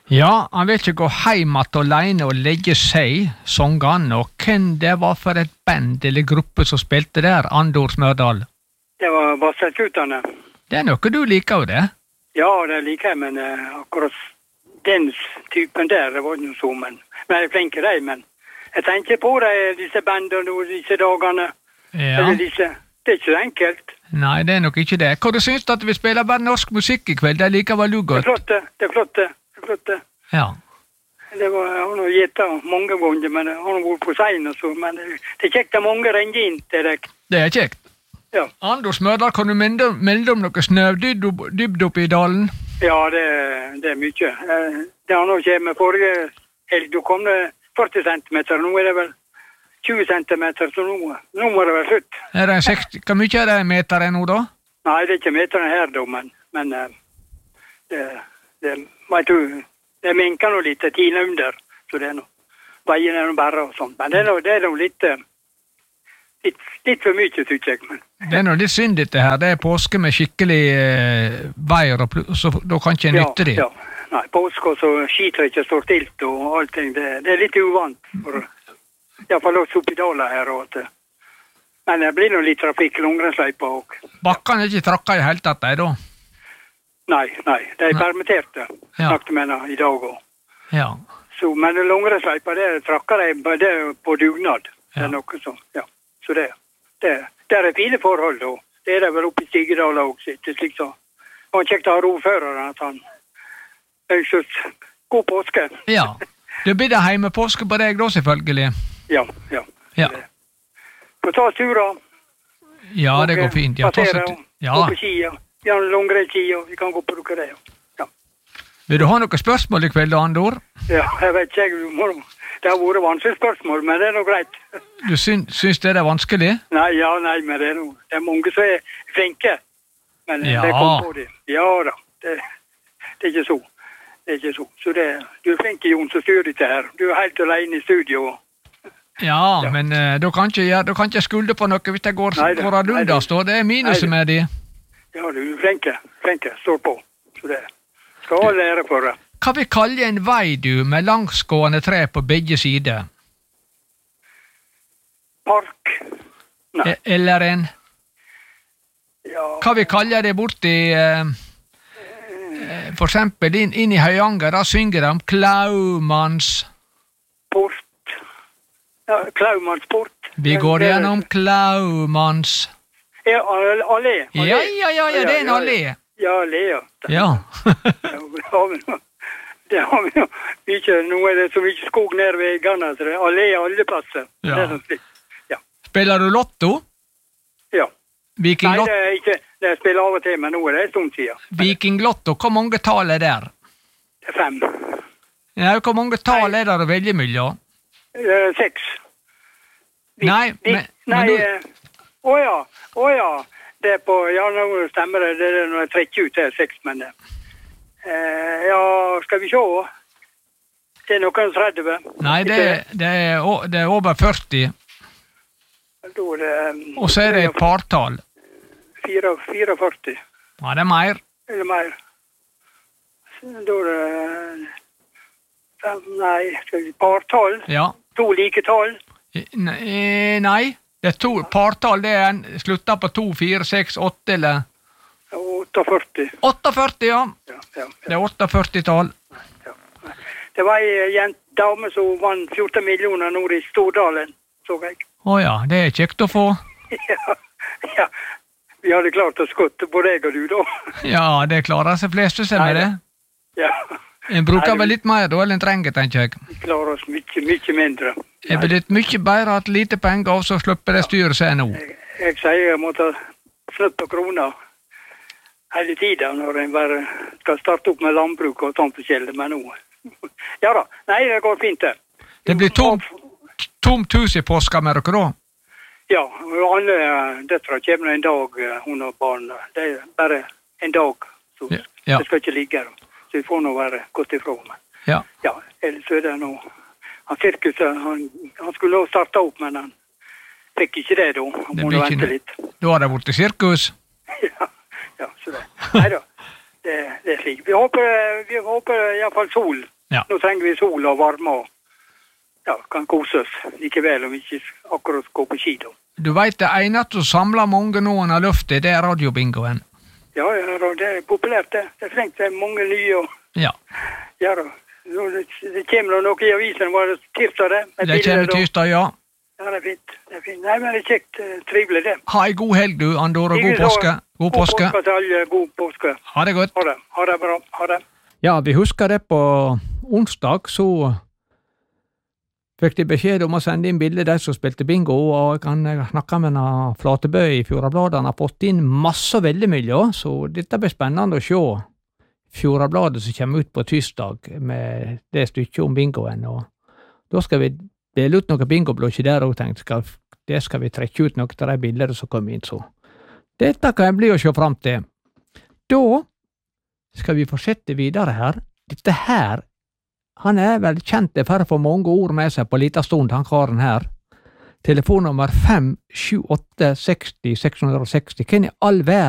Ja, han vil ikke gå hjem at alene og legge seg, sangene, og hvem det var for et band eller gruppe som spilte der, Andor Smørdal? Det var Vasselskuterne. Det er noe du liker jo det? Ja, det liker jeg, men akkurat den typen der, det var ikke så, men jeg er flink i det, men jeg tenker på det, disse bandene og disse dagene. Ja. Det er ikke så enkelt. Nei, det er nok ikke det. Hva du synes at vi spiller bare norsk musikk i kveld? Det liker vel du godt? Det er flott. Ja. Det var, jeg har nå gjettet mange ganger, men jeg har nå vært på scenen og så, men det er kjekt at mange ringer inn til deg. Det er kjekt. Ja. Andor Smørdal, kan du melde om noe snødybd oppe i dalen? Ja, det er mye. Det har nå kommet forrige helg, da kom det 40 centimeter, nå er det vel 20 centimeter, så nå må det være slutt. Er det 60, hvor mye er det meter nå da? Nei, det er ikke meterne her da, men det minker noe litt, tine under, så det er noe, veien er noe bare og sånt, men det er noe litt for mye, synes jeg. Men. Det er noe litt synd dette her, det er påske med skikkelig veier, så da kan ikke nytte det. Ja, nei, påske og så skiter ikke står stilt og allting, det er litt uvant, i hvert fall også oppi dala her, men det blir noe litt trafikk i Långrensløypa også. Bakkene er ikke trakka i hele tatt, da? Nei, de er permitterte, snakket med henne i dag også. Ja. Så, men Långrensløypa, det trakker de på dugnad, det er noe sånn, ja. Så det er fine forhold, og det er det vel oppe i Stigedal også, slik så. Og han kjekt å ha roføreren, at han ønsker god påske. Ja, det blir det hjemmepåske på deg da, selvfølgelig. Ja. På ta turer. Ja, det går fint. Ja, gå på skia. Vi har langrennsski, og vi kan gå på dere det. Ja. Vil du ha noen spørsmål i kveld, Andor? Ja, jeg vet ikke. Det har vært vanskelig spørsmål, men det er noe greit. Du syns det er vanskelig? Nei, men det er mange som er flinke. Men det kom på det. Ja da, det er ikke så. Så du er flink, Jon, som styrer dette her. Du er helt alene i studio. Ja, men da kan ikke jeg skulde på noe hvis det går ad undas, da. Det er minuset med de. Ja, du er flinke, står på. Så det skal ha lære for det. Hva vi kaller en vei, du, med langsgående tre på begge sider? Park. Nei. Eller en? Ja. Hva vi kaller det borti, for eksempel inn i Høyanger, da synger de om Klaumanns... Port. Ja, Klaumanns port. Vi går gjennom Klaumanns... Ja, allé. Ja, det er en allé. Ja, allé, ja. Ja. Det har vi jo ikke. Nå er det så mye skog nede ved veggene, så det er alle plasser. Ja. Ja. Spiller du lotto? Ja. Viking Lotto? Nei, det er ikke. Det spiller av og til, men nå er det en stund siden. Viking Lotto, hvor mange tall er der? Det er 5. Ja, hvor mange tall er der å velge mellom? 6. Nei, Åja. Det er på, ja, nå stemmer det er når jeg trekker ut det 6, men ja, skal vi se. Det er noen 30. Nei, det er over 40. Og så er det et partall. 44. Ja, det er mer. Er det mer? Da er det... Nei, partall? Ja. 2 like tall? Nei, det er 2 partall, det er sluttet på 2, 4, 6, 8, eller... 48. 48, ja. Det er 48-tall. Ja. Det var en dame som vann 14 millioner nord i Stordalen, så jeg. Åja, det er kjekt å få. Ja. Vi hadde klart å skotte på deg og du da. Ja, det klarer seg fleste seg med det. Ja. En bruker vel litt mer da, eller en trenger, tenker jeg. Vi klarer oss mye mindre. Det blir litt mye bedre at lite penger, og så slipper det styret seg nå. Jeg sier jeg måtte snutt på krona hele tiden når en bare skal starte opp med landbruk og sånt forskjellig, men nå. Ja da, nei, det går fint det. Det blir tomt hus i påska med dere da? Ja, og alle døtre kommer en dag, hun og barn. Det er bare en dag, så det skal ikke ligge her. Så vi får nå være godt ifra. Ja, ellers er det noe. Han sirkuset, han skulle nå starte opp, men han fikk ikke det da. Han må vente litt. Da har det vært i sirkus? Ja, så det. Neida, det er slik. Vi håper i hvert fall sol Ja. Nå trenger vi sol og varme og kan kose oss likevel om vi ikke akkurat går på ski da. Du vet det eneste som samler mange nå under luftet, det er radiobingoen. Ja, det er populært det. Det er flengt, det er mange nye og... Ja. Ja da. Det kommer noe i avisen, var det tirsdag det? Det kommer tirsdag, ja. Ja, det er fint. Nei, men det er kjekt, trivelig det. Ha en god helg du, Andor, og god påske. God påske. God påske til alle, god påske. Ha det godt. Ha det bra, ha det. Ja, vi husker det på onsdag, så fikk de beskjed om å sende inn bilder der som spilte bingo, og jeg kan snakke med Flatebø i Fjordabladet. Han har fått inn masse veldig mye, så dette blir spennende å se. Fjordabladet som kommer ut på tirsdag med det stykket om bingoen, og da skal vi dele ut noen bingoblåser der og tenkte, det skal vi trekke ut noen av de bilder som kommer inn, så dette kan jeg bli å se frem til. Da skal vi fortsette videre her. Dette her, han er vel kjent for å få mange ord med seg på liten stund, han karen her. Telefonnummer 578 60 660. Hvem i all verden